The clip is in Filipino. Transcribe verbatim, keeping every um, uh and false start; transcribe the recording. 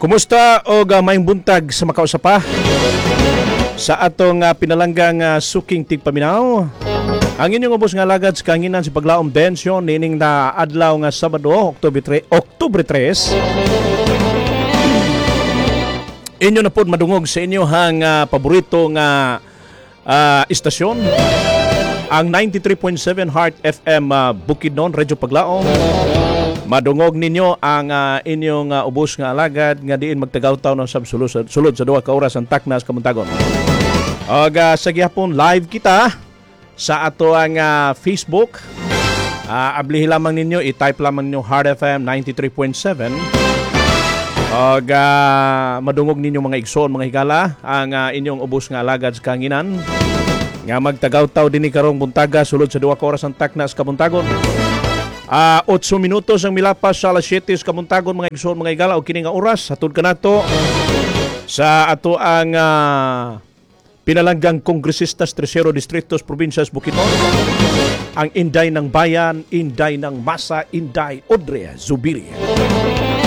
Kumusta o gamayng buntag sa makausapa? Sa atong uh, pinalanggang uh, suking tigpaminaw. Ang inyong ubos nga lagad sa kanginan sa paglaom bensyon nining na adlaw nga Sabado, Oktubre tres. Inyo na po madungog sa inyo hang uh, paborito nga uh, istasyon. Ang ninety-three point seven Heart F M uh, Bukidnon, Radyo Paglaom. Madungog ninyo ang uh, inyong uh, ubos nga alagad nga diin magtagaw-taw ng sulod, sulod sa duha ka oras ang taknas kamuntagon. Og uh, sa gihapon live kita sa ato ang uh, Facebook. Uh, ablihi lamang ninyo, i-type lamang ninyo Heart F M ninety-three point seven. Og uh, madungog ninyo mga igsoon, mga higala, ang uh, inyong ubos nga alagad sa kanginan nga magtagaw-taw dinhi karong buntaga sulod sa duha ka oras ang taknas kabuntagon. Ah, uh, eight minutos ang milapas sa alas siyete sa kabuntagon, mga igsoon, mga higala, og kini nga oras hatod kanato sa ato ang uh, pinalanggang kongresistas Tercero Distritos Provincias Bukidnon, ang Inday ng Bayan, Inday ng Masa, Inday Audrey Zubiri.